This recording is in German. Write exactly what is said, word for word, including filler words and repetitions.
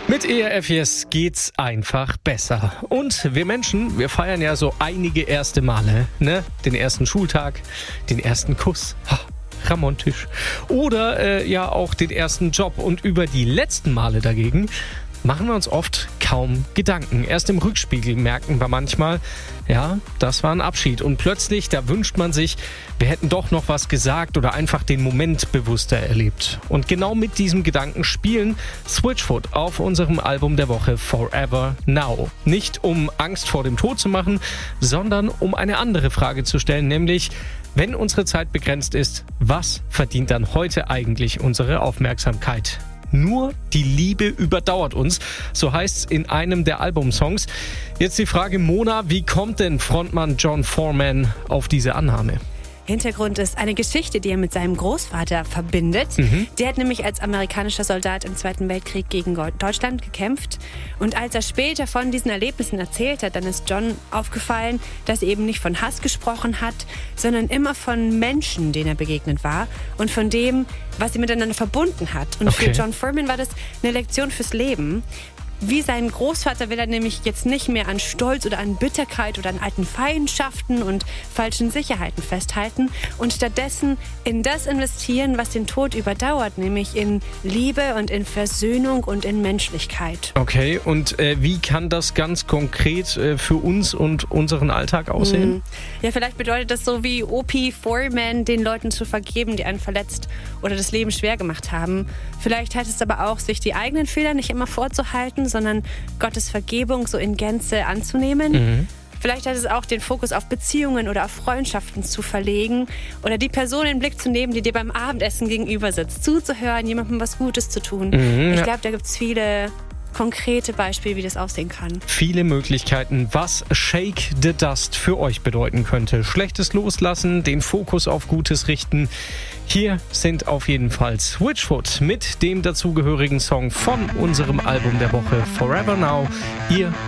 Mit E R F jetzt geht's einfach besser. Und wir Menschen, wir feiern ja so einige erste Male, ne? Den ersten Schultag, den ersten Kuss. Ha, romantisch. Oder äh, ja auch den ersten Job. Und über die letzten Male dagegen machen wir uns oft kaum Gedanken. Erst im Rückspiegel merken wir manchmal, ja, das war ein Abschied. Und plötzlich, da wünscht man sich, wir hätten doch noch was gesagt oder einfach den Moment bewusster erlebt. Und genau mit diesem Gedanken spielen Switchfoot auf unserem Album der Woche Forever Now. Nicht um Angst vor dem Tod zu machen, sondern um eine andere Frage zu stellen, nämlich, wenn unsere Zeit begrenzt ist, was verdient dann heute eigentlich unsere Aufmerksamkeit? Nur die Liebe überdauert uns, so heißt's in einem der Albumsongs. Jetzt die Frage, Mona, wie kommt denn Frontmann Jon Foreman auf diese Annahme? Hintergrund ist eine Geschichte, die er mit seinem Großvater verbindet. Mhm. Der hat nämlich als amerikanischer Soldat im Zweiten Weltkrieg gegen Deutschland gekämpft. Und als er später von diesen Erlebnissen erzählt hat, dann ist John aufgefallen, dass er eben nicht von Hass gesprochen hat, sondern immer von Menschen, denen er begegnet war und von dem, was sie miteinander verbunden hat. Und okay. Für Jon Foreman war das eine Lektion fürs Leben. Wie sein Großvater will er nämlich jetzt nicht mehr an Stolz oder an Bitterkeit oder an alten Feindschaften und falschen Sicherheiten festhalten und stattdessen in das investieren, was den Tod überdauert, nämlich in Liebe und in Versöhnung und in Menschlichkeit. Okay, und äh, wie kann das ganz konkret äh, für uns und unseren Alltag aussehen? Hm. Ja, vielleicht bedeutet das so wie O P Foreman, den Leuten zu vergeben, die einen verletzt oder das Leben schwer gemacht haben. Vielleicht heißt es aber auch, sich die eigenen Fehler nicht immer vorzuhalten, sondern Gottes Vergebung so in Gänze anzunehmen. Mhm. Vielleicht heißt es auch, den Fokus auf Beziehungen oder auf Freundschaften zu verlegen oder die Person in den Blick zu nehmen, die dir beim Abendessen gegenüber sitzt, zuzuhören, jemandem was Gutes zu tun. Mhm, ich glaube, da gibt es viele konkrete Beispiele, wie das aussehen kann. Viele Möglichkeiten, was Shake the Dust für euch bedeuten könnte. Schlechtes loslassen, den Fokus auf Gutes richten. Hier sind auf jeden Fall Switchfoot mit dem dazugehörigen Song von unserem Album der Woche Forever Now. Ihr